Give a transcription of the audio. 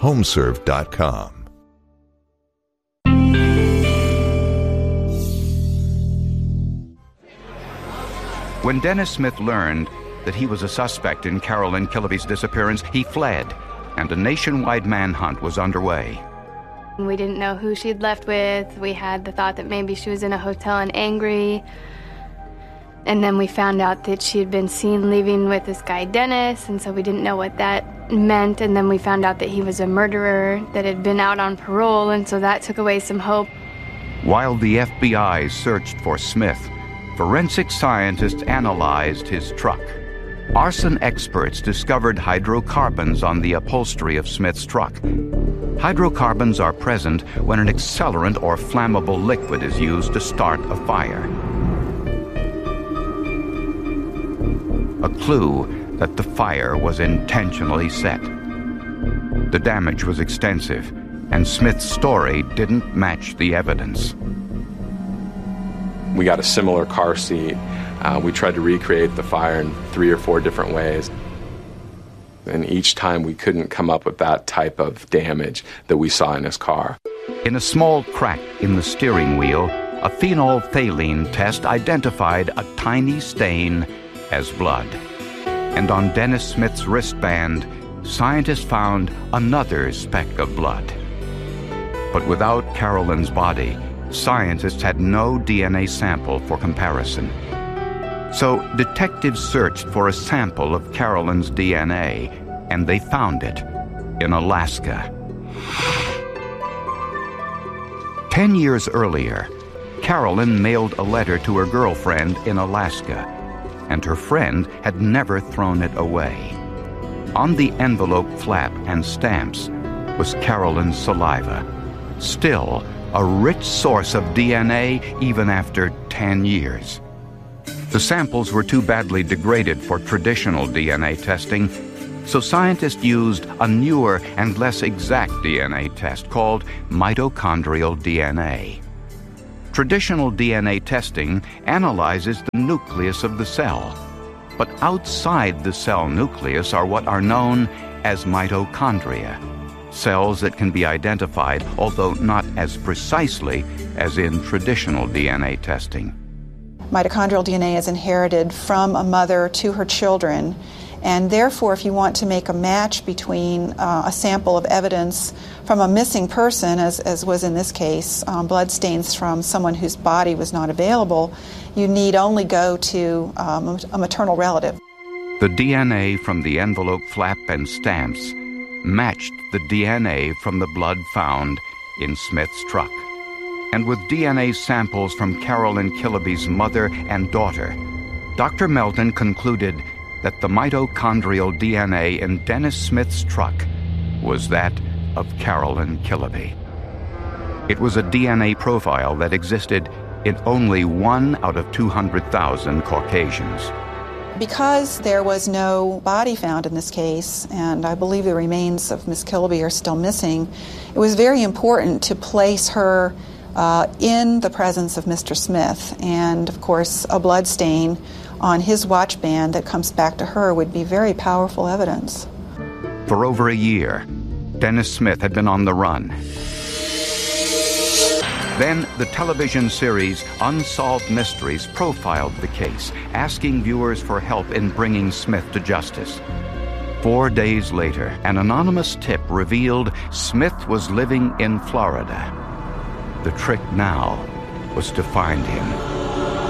Homeserve.com. When Dennis Smith learned that he was a suspect in Carolyn Killaby's disappearance, he fled, and a nationwide manhunt was underway. We didn't know who she'd left with. We had the thought that maybe she was in a hotel in Angry. And then we found out that she had been seen leaving with this guy, Dennis, and so we didn't know what that meant. And then we found out that he was a murderer that had been out on parole, and so that took away some hope. While the FBI searched for Smith, forensic scientists analyzed his truck. Arson experts discovered hydrocarbons on the upholstery of Smith's truck. Hydrocarbons are present when an accelerant or flammable liquid is used to start a fire. A clue that the fire was intentionally set. The damage was extensive, and Smith's story didn't match the evidence. We got a similar car seat. We tried to recreate the fire in 3 or 4 different ways. And each time we couldn't come up with that type of damage that we saw in his car. In a small crack in the steering wheel, a phenolphthalein test identified a tiny stain as blood. And on Dennis Smith's wristband, scientists found another speck of blood. But without Carolyn's body, scientists had no DNA sample for comparison. So detectives searched for a sample of Carolyn's DNA, and they found it in Alaska. 10 years earlier, Carolyn mailed a letter to her girlfriend in Alaska, and her friend had never thrown it away. On the envelope flap and stamps was Carolyn's saliva, still a rich source of DNA even after 10 years. The samples were too badly degraded for traditional DNA testing, so scientists used a newer and less exact DNA test called mitochondrial DNA. Traditional DNA testing analyzes the nucleus of the cell, but outside the cell nucleus are what are known as mitochondria, cells that can be identified, although not as precisely as in traditional DNA testing. Mitochondrial DNA is inherited from a mother to her children, and therefore if you want to make a match between a sample of evidence from a missing person, as was in this case, bloodstains from someone whose body was not available, you need only go to a maternal relative. The DNA from the envelope flap and stamps matched the DNA from the blood found in Smith's truck. And with DNA samples from Carolyn Killaby's mother and daughter, Dr. Melton concluded that the mitochondrial DNA in Dennis Smith's truck was that of Carolyn Killaby. It was a DNA profile that existed in only 1 out of 200,000 Caucasians. Because there was no body found in this case, and I believe the remains of Miss Killaby are still missing, it was very important to place her in the presence of Mr. Smith. And of course, a blood stain on his watch band that comes back to her would be very powerful evidence. For over a year, Dennis Smith had been on the run. Then the television series Unsolved Mysteries profiled the case, asking viewers for help in bringing Smith to justice. 4 days later, an anonymous tip revealed Smith was living in Florida. The trick now was to find him.